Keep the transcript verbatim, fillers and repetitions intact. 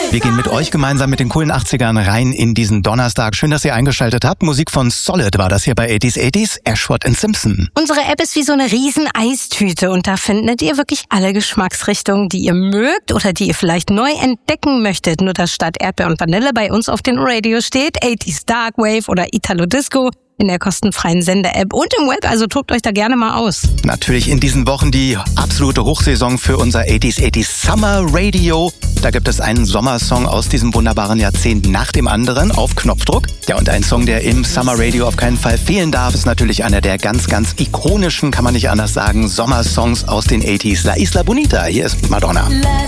Wir gehen mit euch gemeinsam mit den coolen achtzigern rein in diesen Donnerstag. Schön, dass ihr eingeschaltet habt. Musik von Solid war das hier bei eighties eighties, Ashford and Simpson. Unsere App ist wie so eine riesen Eistüte und da findet ihr wirklich alle Geschmacksrichtungen, die ihr mögt oder die ihr vielleicht neu entdecken möchtet. Nur dass statt Erdbeer und Vanille bei uns auf den Radio steht eighties Darkwave oder Italo Disco in der kostenfreien Sender-App und im Web, also tobt euch da gerne mal aus. Natürlich in diesen Wochen die absolute Hochsaison für unser eighties eighties Summer Radio. Da gibt es einen Sommersong aus diesem wunderbaren Jahrzehnt nach dem anderen auf Knopfdruck. Ja, und ein Song, der im Summer Radio auf keinen Fall fehlen darf, ist natürlich einer der ganz, ganz ikonischen, kann man nicht anders sagen, Sommersongs aus den eighties. La Isla Bonita, hier ist Madonna.